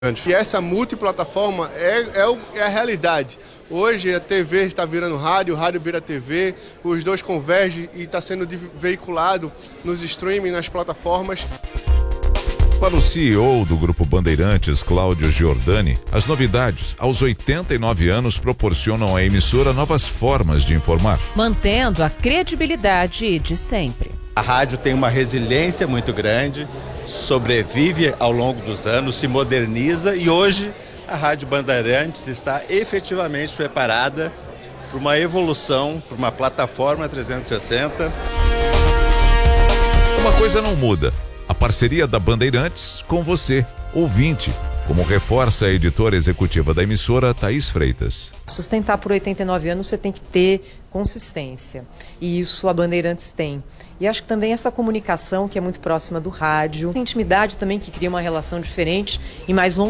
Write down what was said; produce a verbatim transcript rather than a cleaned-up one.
E essa multiplataforma é, é, o, é a realidade. Hoje a T V está virando rádio, o rádio vira T V, os dois convergem e está sendo veiculado nos streaming, nas plataformas. Para o C E O do Grupo Bandeirantes, Cláudio Giordani, as novidades aos oitenta e nove anos proporcionam à emissora novas formas de informar, mantendo a credibilidade de sempre. A rádio tem uma resiliência muito grande, sobrevive ao longo dos anos, se moderniza e hoje a Rádio Bandeirantes está efetivamente preparada para uma evolução, para uma plataforma trezentos e sessenta. Uma coisa não muda, a parceria da Bandeirantes com você, ouvinte, como reforça a editora executiva da emissora, Thaís Freitas. Sustentar por oitenta e nove anos você tem que ter consistência, e isso a Bandeirantes tem. E acho que também essa comunicação que é muito próxima do rádio, intimidade também que cria uma relação diferente e mais longa.